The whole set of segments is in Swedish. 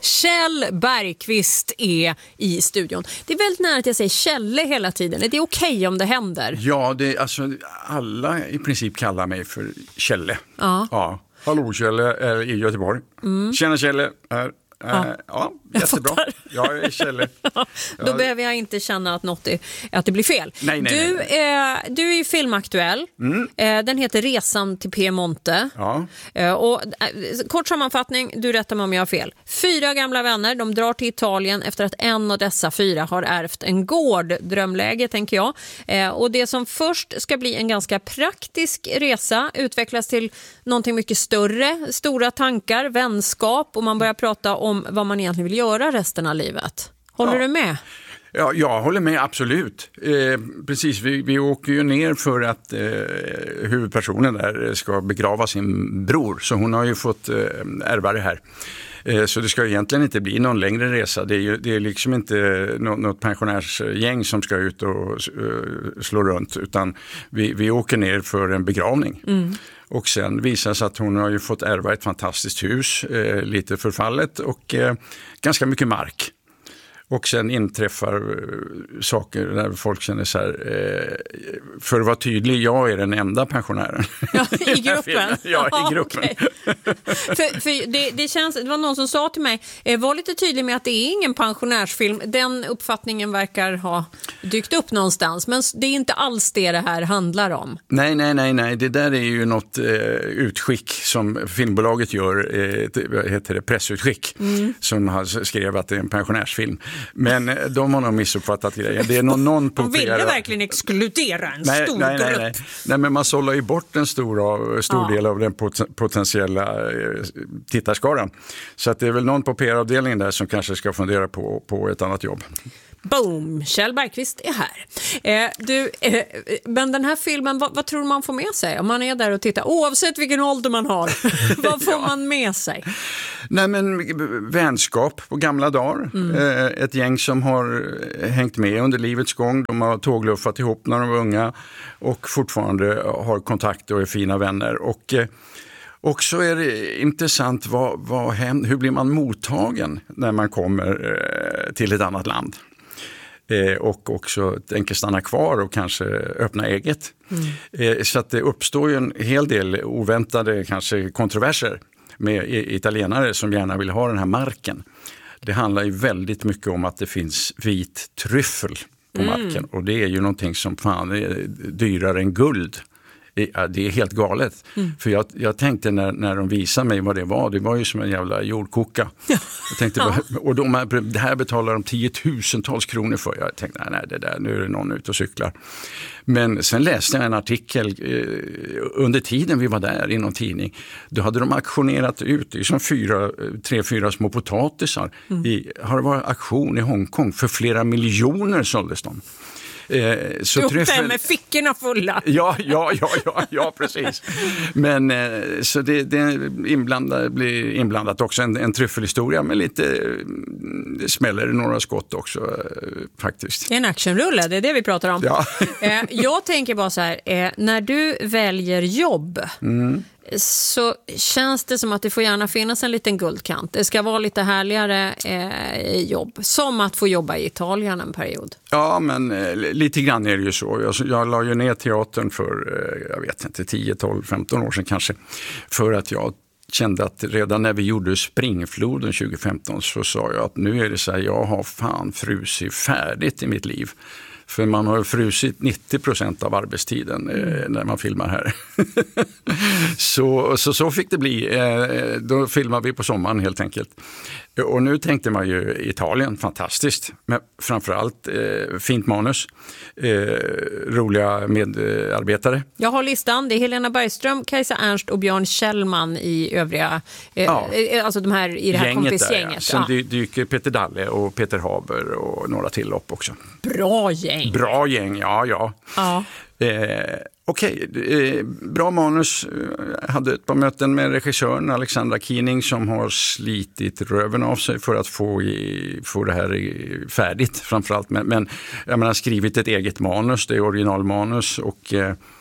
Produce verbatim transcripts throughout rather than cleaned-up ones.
Kjell Bergqvist är i studion. Det är väldigt nära att jag säger Kjelle hela tiden. Är det okej okay om det händer? Ja, det, alltså, alla i princip kallar mig för Kjelle. Ja. Ja. Hallå Kjelle, är i Göteborg. Mm. Tjena Kjelle, här. Ja, ja jättebra. Jag är Kjelle. Ja, då ja. behöver jag inte känna att något är, att det blir fel. Nej, nej, du, nej, nej. Eh, du är ju filmaktuell. Mm. Eh, den heter Resan till Piemonte. Ja. Eh, och, eh, kort sammanfattning, du rättar mig om jag har fel. Fyra gamla vänner, de drar till Italien efter att en av dessa fyra har ärvt en gård. Drömläge, tänker jag. Eh, och det som först ska bli en ganska praktisk resa utvecklas till någonting mycket större. Stora tankar, vänskap, och man börjar prata om vad man egentligen vill göra resten av livet. Håller ja. du med? Ja, jag håller med, absolut. Eh, precis, vi, vi åker ju ner för att eh, huvudpersonen där ska begrava sin bror. Så hon har ju fått eh, ärva det här. Eh, så det ska egentligen inte bli någon längre resa. Det är ju det är liksom inte något, något pensionärsgäng som ska ut och uh, slå runt. Utan vi, vi åker ner för en begravning. Mm. Och sen visar sig att hon har ju fått ärva ett fantastiskt hus, eh, lite förfallet och eh, ganska mycket mark. Och sen inträffar eh, saker där folk känner så här, eh, för att vara tydlig, jag är den enda pensionären. Ja, i gruppen? Ja, i gruppen. Okay. för, för det, det, känns, det var någon som sa till mig, eh, var lite tydlig med att det är ingen pensionärsfilm. Den uppfattningen verkar ha dykt upp någonstans, men det är inte alls det det här handlar om. Nej, nej, nej, nej. Det där är ju något eh, utskick som filmbolaget gör, eh, vad heter det, pressutskick, mm. som har skrev att det är en pensionärsfilm. Men de har nog missuppfattat grejen. Det är någon, någon de ville verkligen exkludera en nej, stor nej, grupp. Nej, nej. nej, men man sållar ju bort en stor, stor ja. del av den pot- potentiella tittarskaran. Så att det är väl någon på P R-avdelningen där som kanske ska fundera på, på ett annat jobb. Boom, Kjell Bergqvist är här. Eh, du, eh, men den här filmen, vad, vad tror du man får med sig om man är där och tittar? Oavsett vilken ålder man har, vad får ja. man med sig? Nej, men vänskap på gamla dagar. Mm. Eh, ett gäng som har hängt med under livets gång. De har tågluffat ihop när de var unga och fortfarande har kontakt och är fina vänner. Och eh, Och så är det intressant, vad, vad händer, hur blir man mottagen när man kommer eh, till ett annat land? Eh, och också tänker stanna kvar och kanske öppna eget. Mm. Eh, så att det uppstår ju en hel del oväntade kanske kontroverser med italienare som gärna vill ha den här marken. Det handlar ju väldigt mycket om att det finns vit tryffel på mm. marken. Och det är ju någonting som fan är dyrare än guld. Ja, det är helt galet. Mm. För jag, jag tänkte när, när de visade mig vad det var, det var ju som en jävla jordkoka. Jag tänkte, ja. och de, det här betalar de tiotusentals kronor för. Jag tänkte, nej, nej det där, nu är det någon ute och cyklar. Men sen läste jag en artikel eh, under tiden vi var där i någon tidning. Då hade de auktionerat ut, det är som fyra, tre, fyra små potatisar. Mm. I, har det varit auktion i Hongkong för flera miljoner såldes de. Eh, så upp träffen... där med fickorna fulla. Ja, ja, ja, ja, ja precis. Men eh, så det, det inblandat, blir inblandat också en, en tryffelhistoria med lite, det smäller några skott också eh, faktiskt. Det är en actionrulle, det är det vi pratar om. Ja. eh, jag tänker bara så här, eh, när du väljer jobb mm. så känns det som att det får gärna finnas en liten guldkant. Det ska vara lite härligare eh, jobb, som att få jobba i Italien en period. Ja, men eh, lite grann är det ju så. Jag, jag la ju ner teatern för, eh, jag vet inte, tio, tolv, femton år sedan kanske. För att jag kände att redan när vi gjorde Springfloden tjugo femton så sa jag att nu är det så här, jag har fan frusit färdigt i mitt liv. För man har frusit nittio procent av arbetstiden eh, när man filmar här. så, så så fick det bli. Eh, då filmar vi på sommaren helt enkelt. Och nu tänkte man ju Italien, fantastiskt. Men framförallt eh, fint manus, eh, roliga medarbetare. Jag har listan, det är Helena Bergström, Kajsa Ernst och Björn Kjellman i övriga, eh, ja. alltså de här i det här kompisgänget. Ja. Sen ja. dyker Peter Dalle och Peter Haber och några till upp också. Bra gäng. Bra gäng, ja, ja. ja. Eh, Okej, okay. eh, bra manus. Jag hade ett par möten med regissören Alexandra Keening som har slitit röven av sig för att få, i, få det här i, färdigt framförallt. Men, men jag menar, skrivit ett eget manus, det är originalmanus och eh,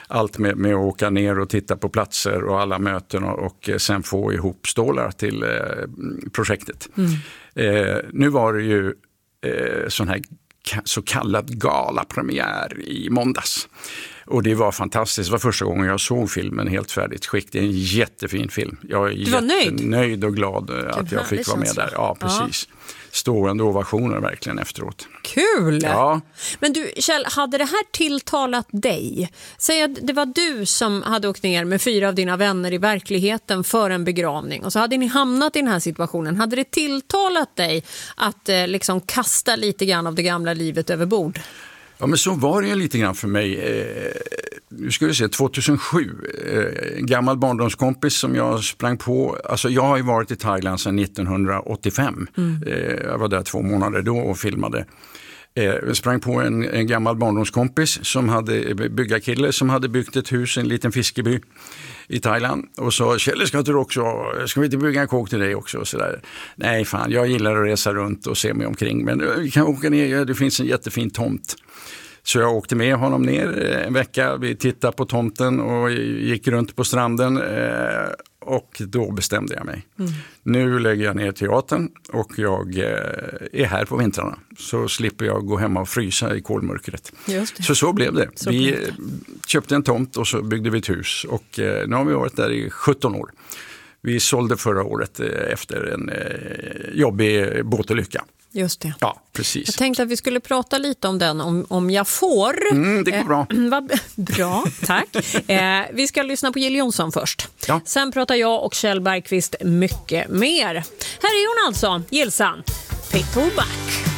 allt med, med att åka ner och titta på platser och alla möten och, och sen få ihop stålar till eh, projektet. Mm. Eh, nu var det ju eh, sån här så kallad galapremiär i måndags. Och det var fantastiskt. Det var första gången jag såg filmen helt färdigt skick. Det är en jättefin film. Jag är du var nöjd? nöjd och glad att jag fick vara med där. Ja, precis. Ja. Stående ovationer verkligen efteråt. Kul! Ja. Men du, Kjell, hade det här tilltalat dig? Säg att det var du som hade åkt ner med fyra av dina vänner i verkligheten för en begravning. Och så hade ni hamnat i den här situationen. Hade det tilltalat dig att eh, liksom kasta lite grann av det gamla livet över bord? Ja, men så var det ju lite grann för mig. Eh, nu ska vi se, tjugohundrasju, eh, gammal barndomskompis som jag sprang på. Alltså jag har ju varit i Thailand sedan nittonhundraåttiofem. Mm. Eh, jag var där två månader då och filmade. Eh, jag sprang på en, en gammal barndomskompis som hade byggarkille som hade byggt ett hus i en liten fiskeby i Thailand och så Kjell, ska du också, ska vi inte bygga en kåk till dig också? Och så där. Nej fan, jag gillar att resa runt och se mig omkring, men vi kan åka ner, det finns en jättefin tomt. Så jag åkte med honom ner en vecka, vi tittade på tomten och gick runt på stranden och då bestämde jag mig. Mm. Nu lägger jag ner teatern och jag är här på vintrarna. Så slipper jag gå hemma och frysa i kolmörkret. Så så blev det. Så vi blev det. Köpte en tomt och så byggde vi ett hus och nu har vi varit där i sjutton år. Vi sålde förra året efter en jobbig båtolycka. Just det. Ja, precis. Jag tänkte att vi skulle prata lite om den, om, om jag får. Mm, det går bra. Eh, va, bra, tack. Eh, vi ska lyssna på Jill Johnson först. Ja. Sen pratar jag och Kjell Bergqvist mycket mer. Här är hon alltså, Jillsan. Pick-to-back.